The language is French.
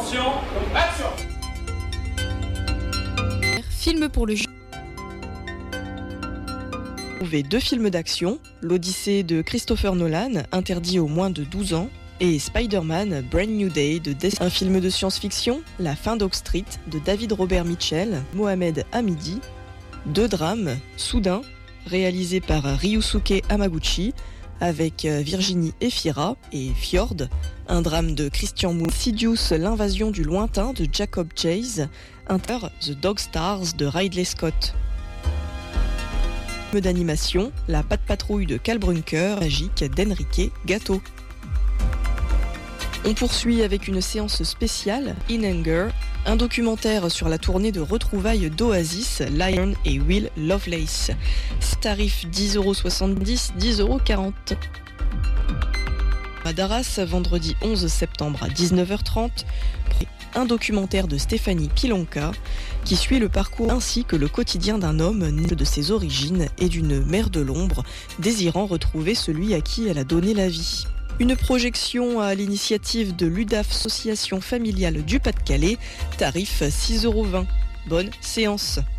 Attention, action. Film pour le juge. Trouvez 2 films d'action, l'Odyssée de Christopher Nolan, interdit aux moins de 12 ans, et Spider-Man Brand New Day de un film de science-fiction, La fin d'Oak Street de David Robert Mitchell, Mohamed Hamidi, 2 drames, Soudain, réalisé par Ryusuke Hamaguchi, avec Virginie Efira et Fjord, un drame de Christian Mounet, Sidious, l'invasion du lointain de Jacob Chase, The Dog Stars de Ridley Scott. Film d'animation, La Patte Patrouille de Cal Brunker, magique d'Enrique Gatto. On poursuit avec une séance spéciale, In Anger, un documentaire sur la tournée de retrouvailles d'Oasis, Lion et Will Lovelace. Tarif 10,70€, 10,40€. À Daras, vendredi 11 septembre à 19h30, un documentaire de Stéphanie Pilonka qui suit le parcours ainsi que le quotidien d'un homme né de ses origines et d'une mère de l'ombre désirant retrouver celui à qui elle a donné la vie. Une projection à l'initiative de l'UDAF, Association familiale du Pas-de-Calais, tarif 6,20€. Bonne séance.